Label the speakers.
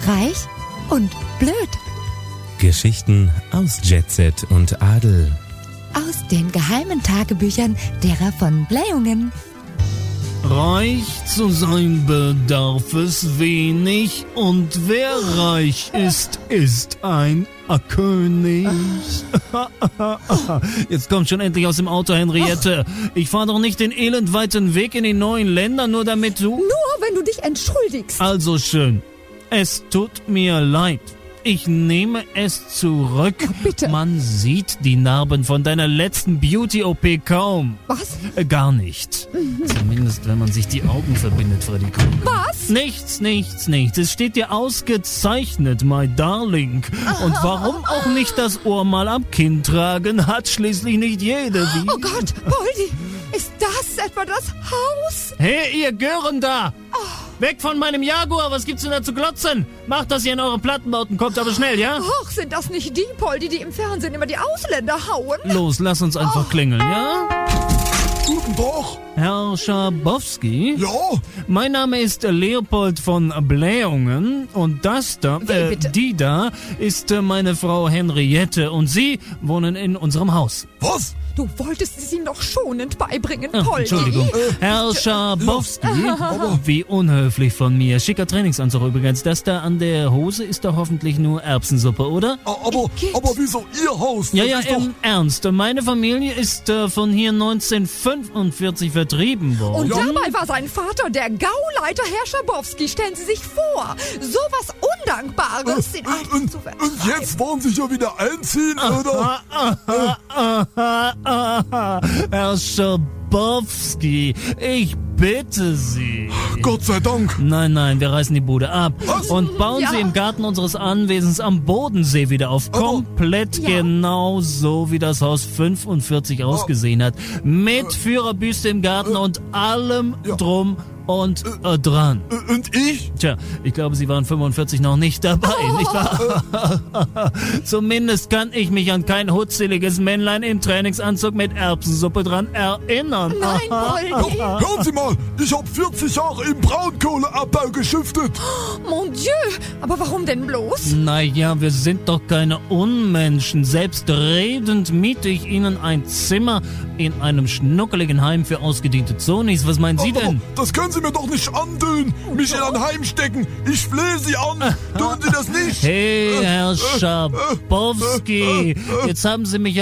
Speaker 1: reich und blöd.
Speaker 2: Geschichten aus Jet Set und Adel.
Speaker 1: Aus den geheimen Tagebüchern derer von Blähungen.
Speaker 3: Reich zu sein bedarf es wenig, und wer reich ist, ist ein König. Jetzt kommt schon endlich aus dem Auto, Henriette. Ich fahre doch nicht den elendweiten Weg in die neuen Länder, nur damit du...
Speaker 4: Nur wenn du dich entschuldigst.
Speaker 3: Also schön. Es tut mir leid. Ich nehme es zurück.
Speaker 4: Bitte.
Speaker 3: Man sieht die Narben von deiner letzten Beauty-OP kaum.
Speaker 4: Was?
Speaker 3: Gar nicht. Zumindest, wenn man sich die Augen verbindet, Freddy Krueger.
Speaker 4: Was?
Speaker 3: Nichts. Es steht dir ausgezeichnet, my darling. Und warum auch nicht das Ohr mal am Kinn tragen, hat schließlich nicht jede. Wie?
Speaker 4: Oh Gott, Poldi, ist das etwa das Haus?
Speaker 3: Hey, ihr Gören da! Weg von meinem Jaguar, was gibt's denn da zu glotzen? Macht, dass ihr in eure Plattenbauten kommt, aber schnell, ja?
Speaker 4: Och, sind das nicht die, Poldi, die im Fernsehen immer die Ausländer hauen?
Speaker 3: Los, lass uns einfach klingeln, ja?
Speaker 5: Guten Tag.
Speaker 3: Herr Schabowski?
Speaker 5: Ja?
Speaker 3: Mein Name ist Leopold von Blähungen und das da,
Speaker 4: bitte?
Speaker 3: die da, ist meine Frau Henriette und Sie wohnen in unserem Haus.
Speaker 5: Was?
Speaker 4: Du wolltest es ihm doch schonend beibringen, Poldi.
Speaker 3: Entschuldigung. Herr Schabowski, wie unhöflich von mir. Schicker Trainingsanzug übrigens. Das da an der Hose ist doch hoffentlich nur Erbsensuppe, oder?
Speaker 5: Aber wieso Ihr Haus?
Speaker 3: Ja,
Speaker 5: Das ist doch...
Speaker 3: im Ernst. Meine Familie ist von hier 1945 vertrieben worden.
Speaker 4: Und dabei war sein Vater der Gauleiter Herr Schabowski. Stellen Sie sich vor, sowas Undankbares in einem zu vertreiben.
Speaker 5: Und jetzt wollen Sie schon wieder einziehen, oder?
Speaker 3: Herr Schabowski, ich bitte Sie.
Speaker 5: Gott sei Dank.
Speaker 3: Nein, wir reißen die Bude ab
Speaker 5: Was?
Speaker 3: und bauen sie im Garten unseres Anwesens am Bodensee wieder auf. Komplett genau so, wie das Haus 45 ausgesehen hat. Mit Führerbüste im Garten und allem drum und dran.
Speaker 5: Und ich?
Speaker 3: Tja, ich glaube, Sie waren 45 noch nicht dabei, nicht wahr? Zumindest kann ich mich an kein hutzeliges Männlein im Trainingsanzug mit Erbsensuppe dran erinnern.
Speaker 4: Nein, Poldi.
Speaker 5: Hören Sie mal, ich habe 40 Jahre im Braunkohleabbau geschuftet.
Speaker 4: Mon Dieu, aber warum denn bloß?
Speaker 3: Naja, wir sind doch keine Unmenschen. Selbstredend miete ich Ihnen ein Zimmer in einem schnuckeligen Heim für ausgediente Zonis. Was meinen Sie denn?
Speaker 5: Das können Sie mir doch nicht antun. Mich in ein Heim stecken. Ich flehe Sie an. Tun Sie das nicht.
Speaker 3: Hey, Herr Schabowski, jetzt haben Sie mich